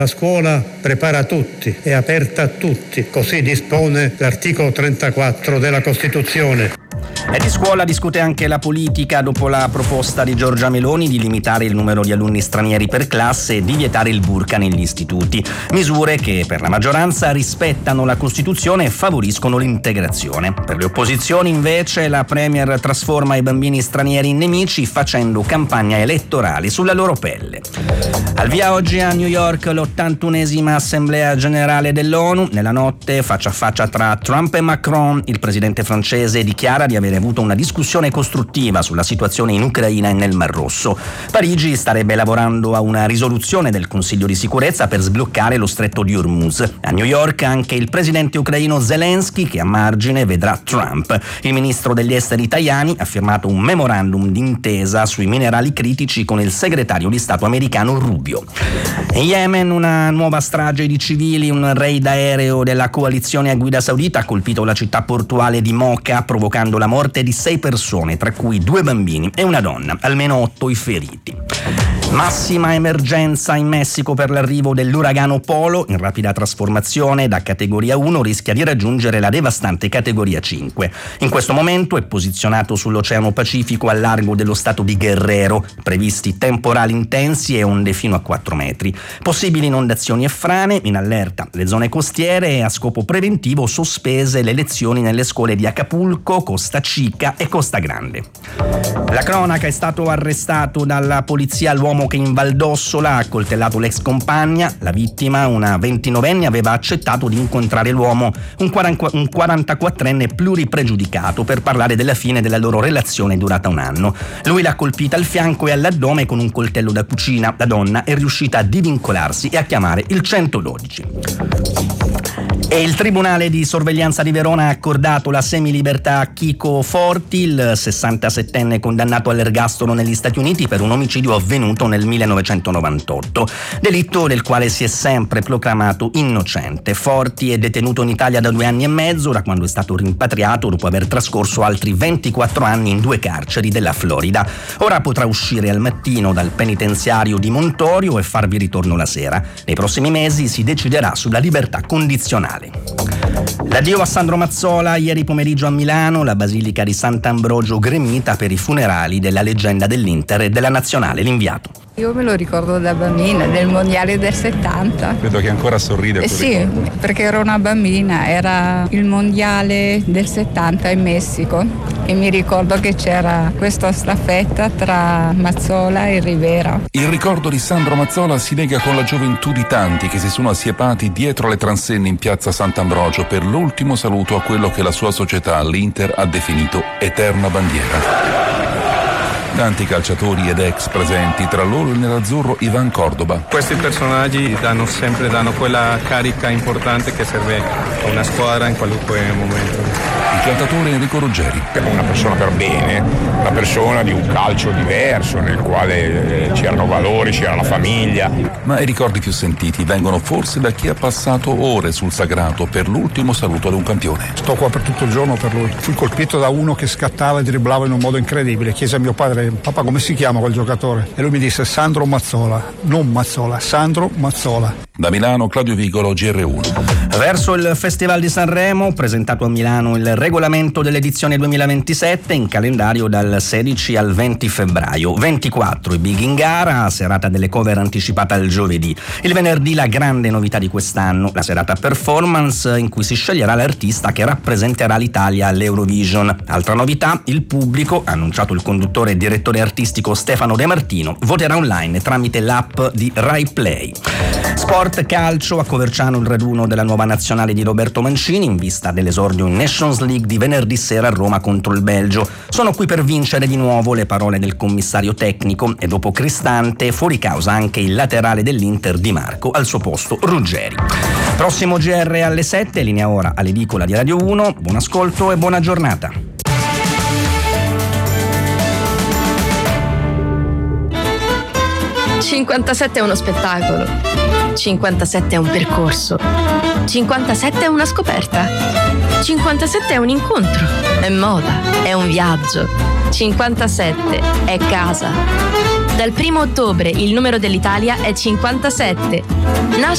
La scuola prepara tutti, è aperta a tutti, così dispone l'articolo 34 della Costituzione. E di scuola discute anche la politica dopo la proposta di Giorgia Meloni di limitare il numero di alunni stranieri per classe e di vietare il burka negli istituti. Misure che per la maggioranza rispettano la Costituzione e favoriscono l'integrazione. Per le opposizioni invece la Premier trasforma i bambini stranieri in nemici facendo campagna elettorale sulla loro pelle. Al via oggi a New York l'81esima Assemblea Generale dell'ONU. Nella notte faccia a faccia tra Trump e Macron, il presidente francese dichiara di avere avuto una discussione costruttiva sulla situazione in Ucraina e nel Mar Rosso. Parigi starebbe lavorando a una risoluzione del Consiglio di sicurezza per sbloccare lo stretto di Hormuz. A New York anche il presidente ucraino Zelensky, che a margine vedrà Trump. Il ministro degli esteri Tajani ha firmato un memorandum d'intesa sui minerali critici con il segretario di Stato americano Rubio. In Yemen una nuova strage di civili, un raid aereo della coalizione a guida saudita ha colpito la città portuale di Mocha, provocando la morte di 6 persone, tra cui 2 bambini e una donna, almeno 8 i feriti. Massima emergenza in Messico per l'arrivo dell'uragano Polo, in rapida trasformazione da categoria 1 rischia di raggiungere la devastante categoria 5. In questo momento è posizionato sull'Oceano Pacifico al largo dello stato di Guerrero, previsti temporali intensi e onde fino a 4 metri. Possibili inondazioni e frane, in allerta le zone costiere e a scopo preventivo sospese le lezioni nelle scuole di Acapulco, Costa Chica e Costa Grande. La cronaca: è stato arrestato dalla polizia l'uomo che in Valdossola ha accoltellato l'ex compagna. La vittima, una 29enne, aveva accettato di incontrare l'uomo, un 44enne pluripregiudicato, per parlare della fine della loro relazione durata un anno. Lui l'ha colpita al fianco e all'addome con un coltello da cucina. La donna è riuscita a divincolarsi e a chiamare il 112. E il Tribunale di sorveglianza di Verona ha accordato la semilibertà a Chico Forti, il 67enne condannato all'ergastolo negli Stati Uniti per un omicidio avvenuto nel 1998, delitto del quale si è sempre proclamato innocente. Forti è detenuto in Italia da 2 anni e mezzo, da quando è stato rimpatriato dopo aver trascorso altri 24 anni in 2 carceri della Florida. Ora potrà uscire al mattino dal penitenziario di Montorio e farvi ritorno la sera. Nei prossimi mesi si deciderà sulla libertà condizionale. L'addio a Sandro Mazzola ieri pomeriggio a Milano, la Basilica di Sant'Ambrogio gremita per i funerali della leggenda dell'Inter e della Nazionale, l'inviato. Io me lo ricordo da bambina, del mondiale del 70. Vedo che ancora sorride. Sì, ricordo. Perché ero una bambina, era il mondiale del 70 in Messico e mi ricordo che c'era questa staffetta tra Mazzola e Rivera. Il ricordo di Sandro Mazzola si lega con la gioventù di tanti che si sono assiepati dietro le transenne in piazza Sant'Ambrogio per l'ultimo saluto a quello che la sua società, l'Inter, ha definito eterna bandiera. Tanti calciatori ed ex presenti, tra loro il nerazzurro Ivan Cordoba. Questi personaggi danno quella carica importante che serve a una squadra in qualunque momento. Il cantatore Enrico Ruggeri. Una persona per bene, una persona di un calcio diverso nel quale c'erano valori, c'era la famiglia. Ma i ricordi più sentiti vengono forse da chi ha passato ore sul sagrato per l'ultimo saluto ad un campione. Sto qua per tutto il giorno per lui. Fui colpito da uno che scattava e dribblava in un modo incredibile. Chiese a mio padre: papà, come si chiama quel giocatore? E lui mi disse: Sandro Mazzola, non Mazzola, Sandro Mazzola. Da Milano, Claudio Vigolo, GR1. Verso il Festival di Sanremo, presentato a Milano il regolamento dell'edizione 2027, in calendario dal 16 al 20 febbraio. 24 i big in gara, serata delle cover anticipata il giovedì. Il venerdì la grande novità di quest'anno, la serata performance in cui si sceglierà l'artista che rappresenterà l'Italia all'Eurovision. Altra novità, il pubblico, ha annunciato il conduttore e direttore artistico Stefano De Martino, voterà online tramite l'app di Rai Play. Sport calcio, a Coverciano il raduno della nuova nazionale di Roberto Mancini in vista dell'esordio in Nations League di venerdì sera a Roma contro il Belgio. Sono qui per vincere di nuovo, le parole del commissario tecnico, e dopo Cristante fuori causa anche il laterale dell'Inter Di Marco, al suo posto Ruggeri. Prossimo GR alle 7, linea ora all'edicola di Radio 1. Buon ascolto e buona giornata. «57 è uno spettacolo, 57 è un percorso, 57 è una scoperta, 57 è un incontro, è moda, è un viaggio, 57 è casa». Dal 1° ottobre il numero dell'Italia è 57. Nasce